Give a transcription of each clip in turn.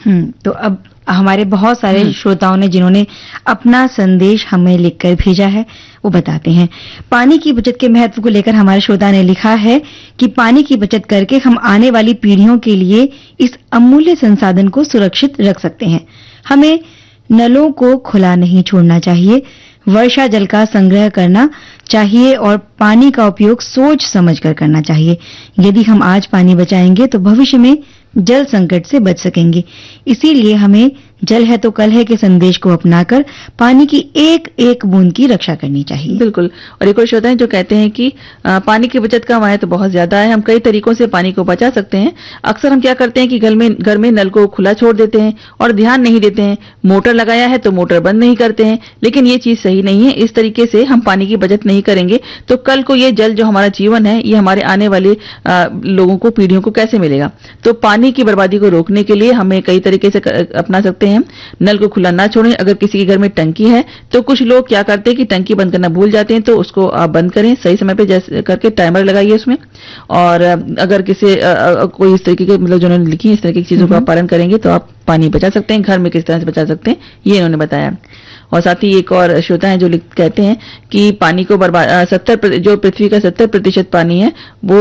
तो अब हमारे बहुत सारे श्रोताओं ने जिन्होंने अपना संदेश हमें लिखकर भेजा है, वो बताते हैं। पानी की बचत के महत्व को लेकर हमारे श्रोता ने लिखा है कि पानी की बचत करके हम आने वाली पीढ़ियों के लिए इस अमूल्य संसाधन को सुरक्षित रख सकते हैं। हमें नलों को खुला नहीं छोड़ना चाहिए, वर्षा जल का संग्रह करना चाहिए और पानी का उपयोग सोच समझकर करना चाहिए। यदि हम आज पानी बचाएंगे तो भविष्य में जल संकट से बच सकेंगे। इसीलिए हमें जल है तो कल है के संदेश को अपनाकर पानी की एक एक बूंद की रक्षा करनी चाहिए। बिल्कुल। और एक और श्रोता है जो कहते हैं कि पानी की बचत का महत्व बहुत ज्यादा है, हम कई तरीकों से पानी को बचा सकते हैं। अक्सर हम क्या करते हैं कि घर में नल को खुला छोड़ देते हैं और ध्यान नहीं देते हैं। मोटर लगाया है तो मोटर बंद नहीं करते हैं, लेकिन ये चीज सही नहीं है। इस तरीके से हम पानी की बचत नहीं करेंगे तो कल को ये जल जो हमारा जीवन है, ये हमारे आने वाले लोगों को, पीढ़ियों को कैसे मिलेगा। तो पानी की बर्बादी को रोकने के लिए हमें कई तरीके से अपना सकते हैं। नल को खुला ना छोड़ें। अगर किसी के घर में टंकी है तो कुछ लोग क्या करते हैं कि टंकी बंद करना भूल जाते हैं, तो उसको आप बंद करें सही समय पे, जैसे करके टाइमर लगाइए उसमें। और अगर किसी कोई इस तरीके के मतलब जो उन्होंने लिखी है, इस तरह की चीजों का आप पालन करेंगे तो आप पानी बचा सकते हैं। घर में किस तरह से बचा सकते हैं ये इन्होंने बताया। और साथ ही एक और श्रोता है जो कहते हैं कि पानी को जो पृथ्वी का 70% पानी है, वो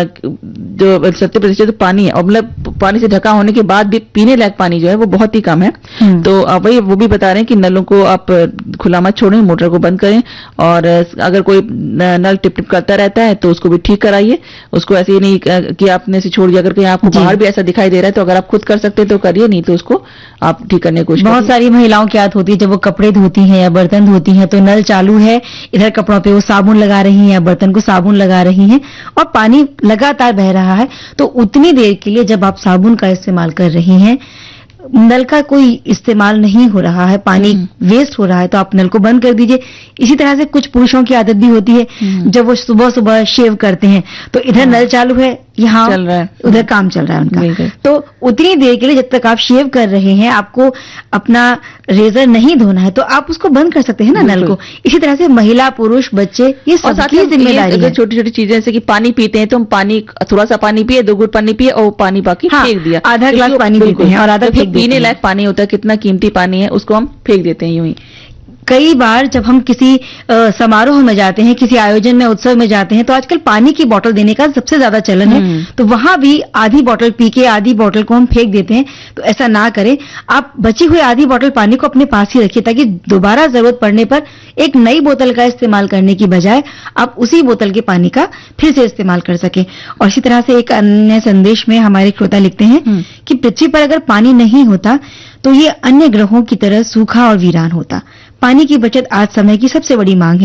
जो 70% पानी है, और मतलब पानी से ढका होने के बाद भी पीने लायक पानी जो है वो बहुत ही कम है। तो वही वो भी बता रहे हैं कि नलों को आप खुला मत छोड़ें, मोटर को बंद करें। और अगर कोई नल टिप टिप करता रहता है तो उसको भी ठीक कराइए। उसको ऐसे ही नहीं कि आपने से छोड़ दिया, अगर कहीं आपको बाहर भी ऐसा दिखाई दे रहा है तो अगर आप खुद कर सकते हैं तो करिए, नहीं तो उसको आप ठीक करने की कोशिश। बहुत सारी महिलाओं की आदत होती है, जब वो कपड़े धोती हैं या बर्तन धोती हैं तो नल चालू है, इधर कपड़ों पे वो साबुन लगा रही हैं या बर्तन को साबुन लगा रही हैं और पानी लगातार बह रहा है। तो उतनी देर के लिए जब आप साबुन का इस्तेमाल कर रही हैं, नल का कोई इस्तेमाल नहीं हो रहा है, पानी वेस्ट हो रहा है, तो आप नल को बंद कर दीजिए। इसी तरह से कुछ पुरुषों की आदत भी होती है, जब वो सुबह सुबह शेव करते हैं तो इधर नल चालू है, यहाँ चल रहा है, उधर काम चल रहा है उनका। तो उतनी देर के लिए जब तक आप शेव कर रहे हैं, आपको अपना रेजर नहीं धोना है तो आप उसको बंद कर सकते हैं ना नल को। इसी तरह से महिला, पुरुष, बच्चे, ये सबकी जिम्मेदारी है। छोटी छोटी चीजें जैसे कि पानी पीते हैं तो हम पानी थोड़ा सा पानी पिए, 2 घूंट पानी पिए और पानी बाकी फेंक दिया, आधा गिलास पानी पीते हैं और आधा फेंक। पीने लायक पानी होता है, कितना कीमती पानी है, उसको हम फेंक देते हैं यूं ही। कई बार जब हम किसी समारोह में जाते हैं, किसी आयोजन में, उत्सव में जाते हैं तो आजकल पानी की बोतल देने का सबसे ज्यादा चलन है। तो वहां भी आधी बोतल पी के आधी बोतल को हम फेंक देते हैं। तो ऐसा ना करें, आप बची हुई आधी बोतल पानी को अपने पास ही रखिए ताकि दोबारा जरूरत पड़ने पर एक नई बोतल का इस्तेमाल करने की बजाय आप उसी बोतल के पानी का फिर से इस्तेमाल कर सकें। और इसी तरह से एक अन्य संदेश में हमारे श्रोता लिखते हैं कि पृथ्वी पर अगर पानी नहीं होता तो ये अन्य ग्रहों की तरह सूखा और वीरान होता। पानी की बचत आज समय की सबसे बड़ी मांग है।